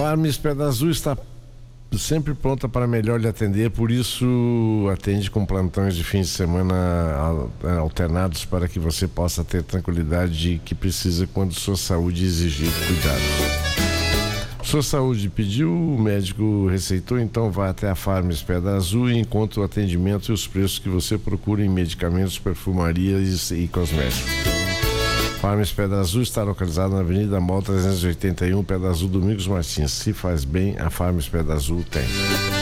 Farms Pedra Azul está sempre pronta para melhor lhe atender, por isso atende com plantões de fim de semana alternados para que você possa ter tranquilidade que precisa quando sua saúde exigir cuidados. Sua saúde pediu, o médico receitou, então vá até a Farms Pedra Azul e encontre o atendimento e os preços que você procura em medicamentos, perfumarias e cosméticos. Farms Pedra Azul está localizado na Avenida Mol 381, Pedra Azul, Domingos Martins. Se faz bem, a Farms Pedra Azul tem.